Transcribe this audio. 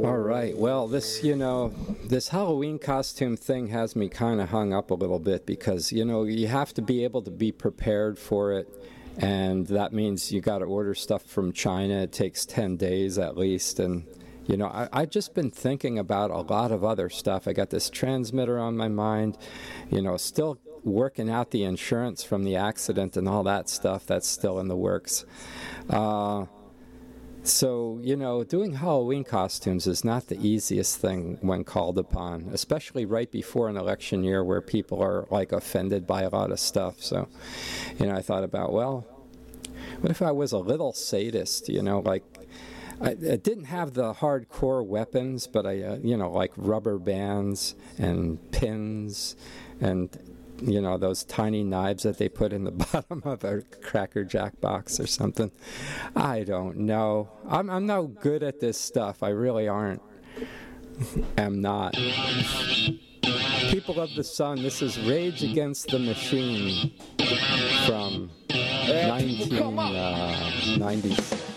All right. Well, this Halloween costume thing has me kind of hung up a little bit because, you have to be able to be prepared for it. And that means you got to order stuff from China. It takes 10 days at least. And, I've just been thinking about a lot of other stuff. I got this transmitter on my mind, still working out the insurance from the accident and all that stuff. That's still in the works. So, doing Halloween costumes is not the easiest thing when called upon, especially right before an election year where people are, offended by a lot of stuff. So, I thought about, well, what if I was a little sadist, I didn't have the hardcore weapons, but I, like rubber bands and pins and those tiny knives that they put in the bottom of a Cracker Jack box or something. I don't know. I'm no good at this stuff. I really am not. People of the Sun, this is Rage Against the Machine from 1996.